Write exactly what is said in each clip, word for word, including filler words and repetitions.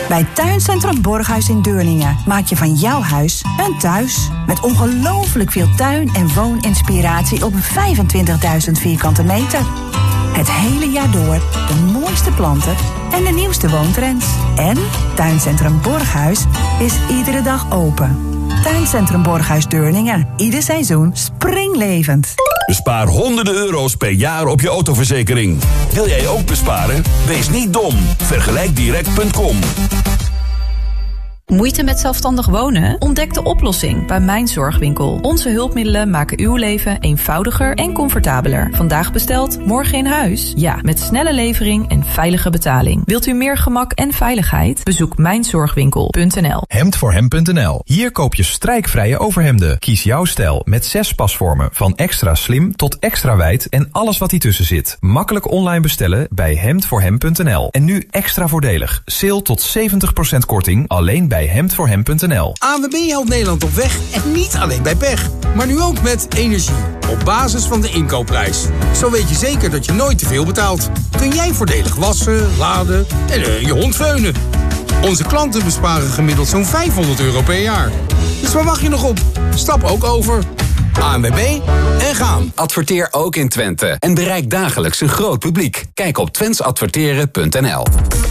Bij Tuincentrum Borghuis in Deurlingen maak je van jouw huis een thuis. Met ongelooflijk veel tuin- en wooninspiratie op vijfentwintigduizend vierkante meter. Het hele jaar door de mooiste planten en de nieuwste woontrends. En Tuincentrum Borghuis is iedere dag open. Tuincentrum Borghuis Deurlingen. Ieder seizoen springlevend. Bespaar honderden euro's per jaar op je autoverzekering. Wil jij ook besparen? Wees niet dom. Vergelijk direct punt com. Moeite met zelfstandig wonen? Ontdek de oplossing bij Mijn Zorgwinkel. Onze hulpmiddelen maken uw leven eenvoudiger en comfortabeler. Vandaag besteld, morgen in huis? Ja, met snelle levering en veilige betaling. Wilt u meer gemak en veiligheid? Bezoek mijn zorgwinkel punt n l. hemd voor hem punt n l. Hier koop je strijkvrije overhemden. Kies jouw stijl met zes pasvormen. Van extra slim tot extra wijd en alles wat ertussen zit. Makkelijk online bestellen bij hemd voor hem punt n l. En nu extra voordelig. Sale tot zeventig procent korting alleen bij hemd voor hem punt n l. A N W B helpt Nederland op weg en niet alleen bij pech. Maar nu ook met energie. Op basis van de inkoopprijs. Zo weet je zeker dat je nooit te veel betaalt. Kun jij voordelig wassen, laden en uh, je hond veunen. Onze klanten besparen gemiddeld zo'n vijfhonderd euro per jaar. Dus waar wacht je nog op? Stap ook over. A N W B en gaan. Adverteer ook in Twente en bereik dagelijks een groot publiek. Kijk op twents adverteren punt n l.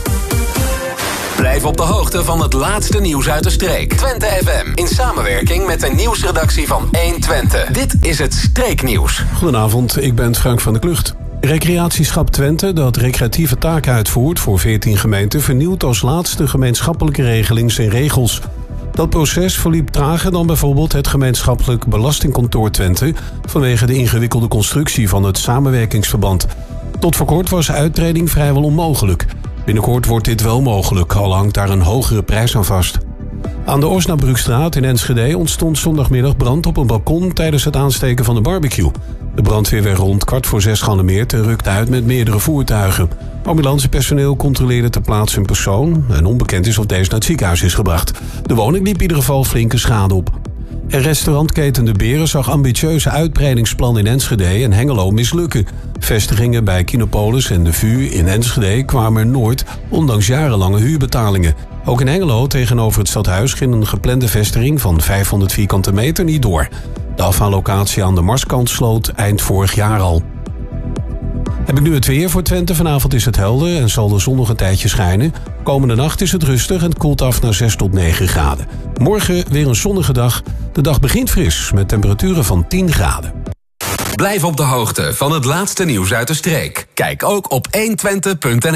Blijf op de hoogte van het laatste nieuws uit de streek. Twente F M, in samenwerking met de nieuwsredactie van één Twente. Dit is het Streeknieuws. Goedenavond, ik ben Frank van der Klucht. Recreatieschap Twente, dat recreatieve taken uitvoert voor veertien gemeenten, vernieuwt als laatste gemeenschappelijke regeling zijn regels. Dat proces verliep trager dan bijvoorbeeld het gemeenschappelijk belastingkantoor Twente, vanwege de ingewikkelde constructie van het samenwerkingsverband. Tot voor kort was uittreding vrijwel onmogelijk. Binnenkort wordt dit wel mogelijk, al hangt daar een hogere prijs aan vast. Aan de Osnabrückstraat in Enschede ontstond zondagmiddag brand op een balkon tijdens het aansteken van de barbecue. De brandweer werd rond kwart voor zes gealarmeerd en rukte uit met meerdere voertuigen. Ambulancepersoneel controleerde ter plaatse een persoon en onbekend is of deze naar het ziekenhuis is gebracht. De woning liep in ieder geval flinke schade op. En restaurantketen De Beren zag ambitieuze uitbreidingsplannen in Enschede en Hengelo mislukken. Vestigingen bij Kinopolis en De Vu in Enschede kwamen er nooit, ondanks jarenlange huurbetalingen. Ook in Hengelo tegenover het stadhuis ging een geplande vestiging van vijfhonderd vierkante meter niet door. De afhaallocatie aan de Marskant sloot eind vorig jaar al. Heb ik nu het weer voor Twente. Vanavond is het helder en zal de zon nog een tijdje schijnen. Komende nacht is het rustig en het koelt af naar zes tot negen graden. Morgen weer een zonnige dag. De dag begint fris met temperaturen van tien graden. Blijf op de hoogte van het laatste nieuws uit de streek. Kijk ook op één twente punt n l.